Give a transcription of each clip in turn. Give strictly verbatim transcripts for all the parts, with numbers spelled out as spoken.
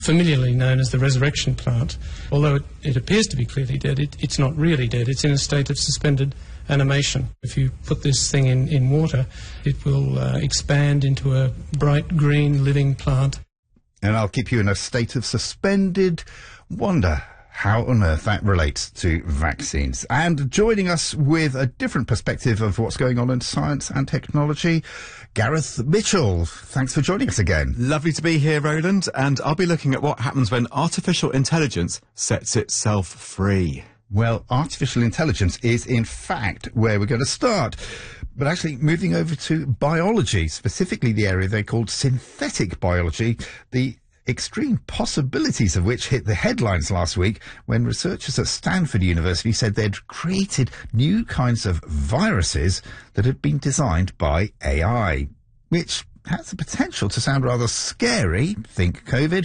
familiarly known as the resurrection plant. Although it, it appears to be clearly dead, it, it's not really dead. It's in a state of suspended animation. If you put this thing in, in water, it will uh, expand into a bright green living plant. And I'll keep you in a state of suspended wonder how on earth that relates to vaccines. And joining us with a different perspective of what's going on in science and technology, Gareth Mitchell. Thanks for joining us again. Lovely to be here, Roland, and I'll be looking at what happens when artificial intelligence sets itself free. Well, artificial intelligence is, in fact, where we're going to start. But actually, moving over to biology, specifically the area they called synthetic biology, the extreme possibilities of which hit the headlines last week when researchers at Stanford University said they'd created new kinds of viruses that had been designed by A I, which has the potential to sound rather scary, think COVID,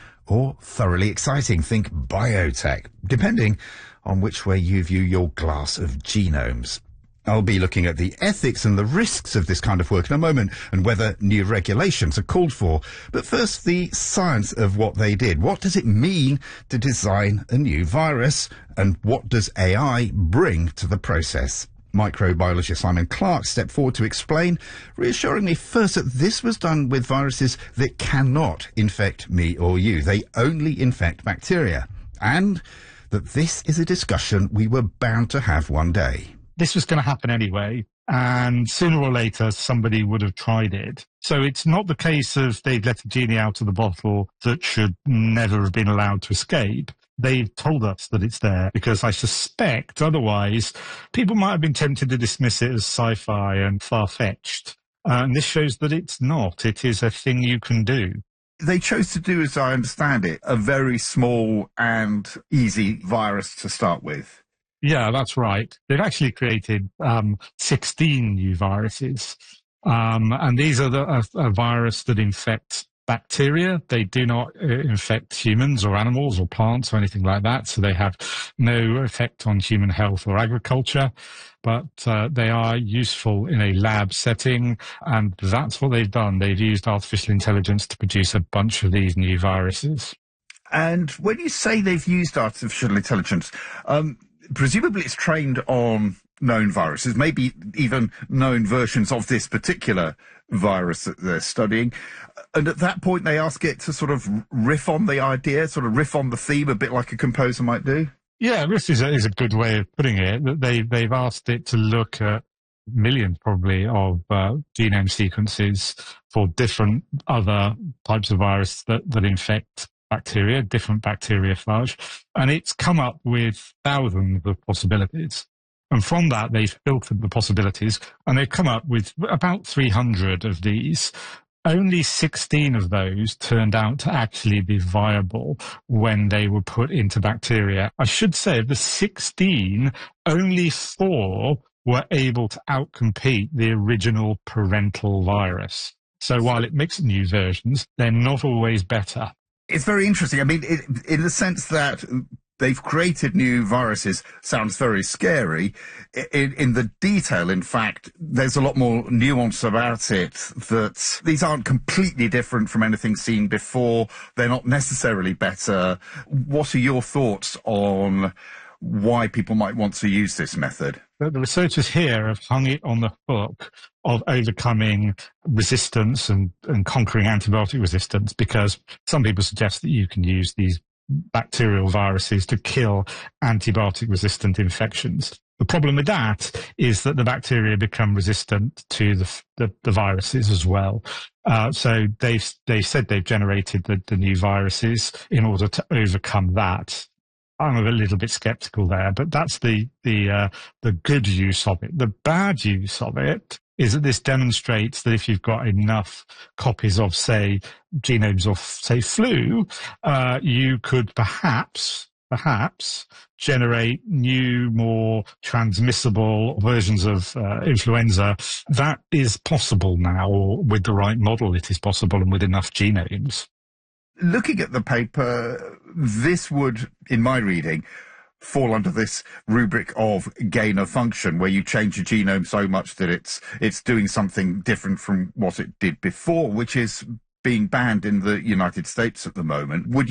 or thoroughly exciting, think biotech, depending on which way you view your glass of genomes. I'll be looking at the ethics and the risks of this kind of work in a moment and whether new regulations are called for. But first, the science of what they did. What does it mean to design a new virus, and what does A I bring to the process? Microbiologist Simon Clarke stepped forward to explain, reassuring me first that this was done with viruses that cannot infect me or you. They only infect bacteria. And that this is a discussion we were bound to have one day. This was going to happen anyway, and sooner or later somebody would have tried it. So it's not the case of they'd let a genie out of the bottle that should never have been allowed to escape. They've told us that it's there because I suspect otherwise people might have been tempted to dismiss it as sci-fi and far-fetched. Uh, and this shows that it's not. It is a thing you can do. They chose to do, as I understand it, a very small and easy virus to start with. Yeah, that's right. They've actually created um, sixteen new viruses. Um, and these are the, a, a virus that infects bacteria. They do not uh, infect humans or animals or plants or anything like that. So they have no effect on human health or agriculture. But uh, they are useful in a lab setting. And that's what they've done. They've used artificial intelligence to produce a bunch of these new viruses. And when you say they've used artificial intelligence, um, presumably it's trained on known viruses, maybe even known versions of this particular virus that they're studying. And at that point, they ask it to sort of riff on the idea, sort of riff on the theme, a bit like a composer might do. Yeah, riff is a, is a good way of putting it. That they they've asked it to look at millions, probably, of uh, genome sequences for different other types of virus that that infect bacteria, different bacteriophage, and it's come up with thousands of possibilities. And from that, they've filtered the possibilities, and they've come up with about three hundred of these. Only sixteen of those turned out to actually be viable when they were put into bacteria. I should say, of the sixteen, only four were able to outcompete the original parental virus. So while it makes new versions, they're not always better. It's very interesting. I mean, it, in the sense that they've created new viruses sounds very scary. In, in the detail, in fact, there's a lot more nuance about it, that these aren't completely different from anything seen before. They're not necessarily better. What are your thoughts on why people might want to use this method? The researchers here have hung it on the hook of overcoming resistance and, and conquering antibiotic resistance, because some people suggest that you can use these bacterial viruses to kill antibiotic-resistant infections. The problem with that is that the bacteria become resistant to the the, the viruses as well. Uh, so they've they said they've generated the, the new viruses in order to overcome that. I'm a little bit skeptical there, but that's the the uh, the good use of it. The bad use of it is that this demonstrates that if you've got enough copies of, say, genomes of, say, flu, uh, you could perhaps, perhaps generate new, more transmissible versions of uh, influenza. That is possible now, or with the right model it is possible, and with enough genomes. Looking at the paper, this would, in my reading, fall under this rubric of gain of function, where you change your genome so much that it's it's doing something different from what it did before, which is being banned in the United States at the moment. Would you